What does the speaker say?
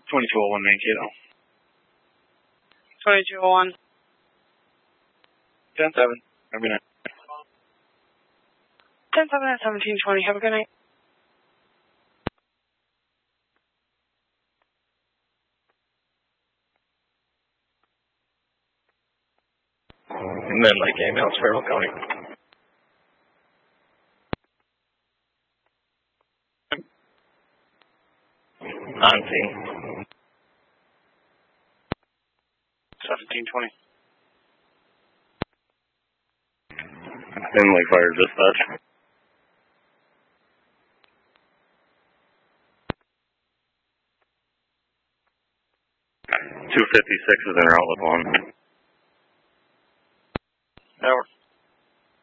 2201 Mankato. 2201. 10-7. Have a good night. 10-7 at 1720. Have a good night. And then like game out Sparrow County. On scene. 1720. Finley Fire Dispatch. 256 is in route with 1. Over.